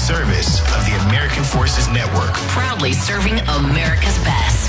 service of the American Forces Network. Proudly serving America's best.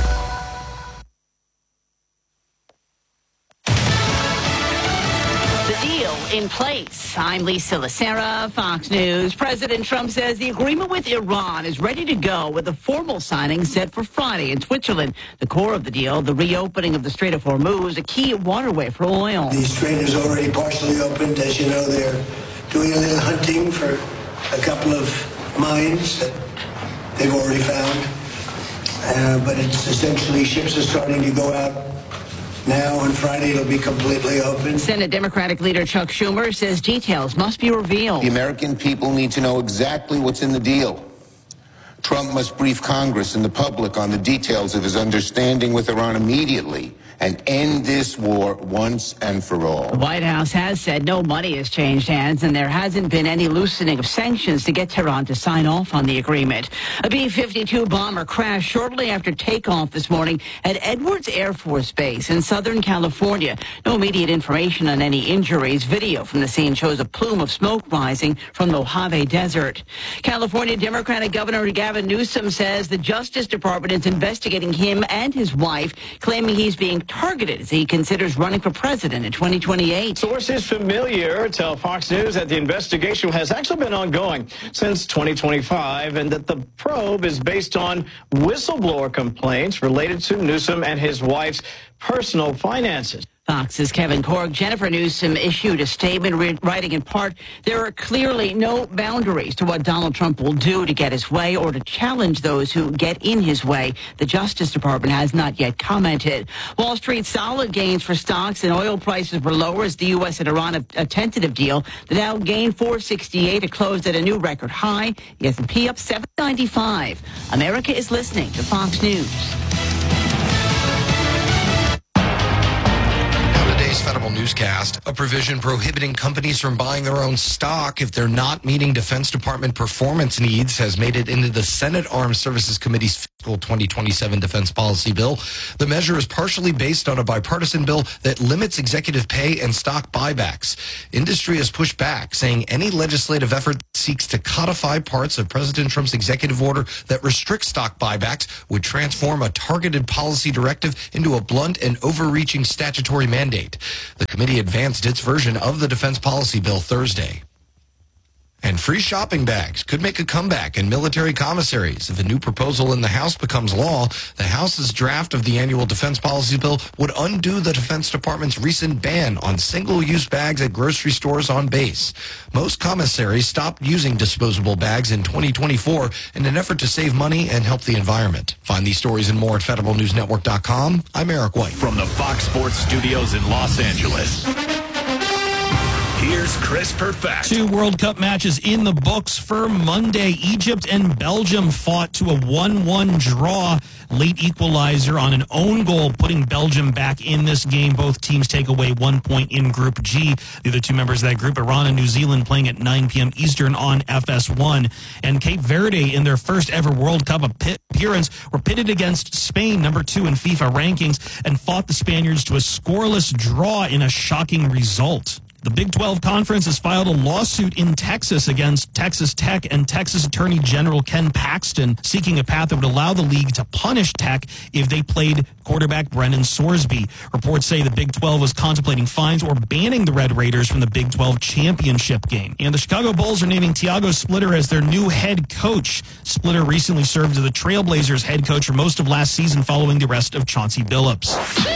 The deal in place. I'm Lisa Lacera, Fox News. President Trump says the agreement with Iran is ready to go with a formal signing set for Friday in Switzerland. The core of the deal, the reopening of the Strait of Hormuz, a key waterway for oil. The strait is already partially opened. As you know, they're doing a little hunting for a couple of mines that they've already found. But it's essentially ships are starting to go out now. On Friday, it'll be completely open. Senate Democratic leader Chuck Schumer says details must be revealed. The American people need to know exactly what's in the deal. Trump must brief Congress and the public on the details of his understanding with Iran immediately and end this war once and for all. The White House has said no money has changed hands and there hasn't been any loosening of sanctions to get Tehran to sign off on the agreement. A B-52 bomber crashed shortly after takeoff this morning at Edwards Air Force Base in Southern California. No immediate information on any injuries. Video from the scene shows a plume of smoke rising from the Mojave Desert. California Democratic Governor Gavin Newsom says the Justice Department is investigating him and his wife, claiming he's being targeted as he considers running for president in 2028. Sources familiar tell Fox News that the investigation has actually been ongoing since 2025 and that the probe is based on whistleblower complaints related to Newsom and his wife's personal finances. Fox's Kevin Korg. Jennifer Newsom issued a statement writing in part, there are clearly no boundaries to what Donald Trump will do to get his way or to challenge those who get in his way. The Justice Department has not yet commented. Wall Street solid gains for stocks and oil prices were lower as the U.S. and Iran a tentative deal. The Dow gained 468. It closed at a new record high. The S&P up 795. America is listening to Fox News. Federal newscast, a provision prohibiting companies from buying their own stock if they're not meeting Defense Department performance needs has made it into the Senate Armed Services Committee's fiscal 2027 defense policy bill. The measure is partially based on a bipartisan bill that limits executive pay and stock buybacks. Industry has pushed back, saying any legislative effort that seeks to codify parts of President Trump's executive order that restricts stock buybacks would transform a targeted policy directive into a blunt and overreaching statutory mandate. The committee advanced its version of the defense policy bill Thursday. And free shopping bags could make a comeback in military commissaries. If a new proposal in the House becomes law, the House's draft of the annual defense policy bill would undo the Defense Department's recent ban on single-use bags at grocery stores on base. Most commissaries stopped using disposable bags in 2024 in an effort to save money and help the environment. Find these stories and more at federalnewsnetwork.com. I'm Eric White. From the Fox Sports Studios in Los Angeles, here's Chris Perfect. 2 World Cup matches in the books for Monday. Egypt and Belgium fought to a 1-1 draw. Late equalizer on an own goal, putting Belgium back in this game. Both teams take away 1 point in Group G. The other 2 members of that group, Iran and New Zealand, playing at 9 p.m. Eastern on FS1. And Cape Verde, in their first ever World Cup appearance, were pitted against Spain, number 2 in FIFA rankings, and fought the Spaniards to a scoreless draw in a shocking result. The Big 12 Conference has filed a lawsuit in Texas against Texas Tech and Texas Attorney General Ken Paxton, seeking a path that would allow the league to punish Tech if they played quarterback Brennan Sorsby. Reports say the Big 12 was contemplating fines or banning the Red Raiders from the Big 12 championship game. And the Chicago Bulls are naming Thiago Splitter as their new head coach. Splitter recently served as the Trailblazers head coach for most of last season following the arrest of Chauncey Billups.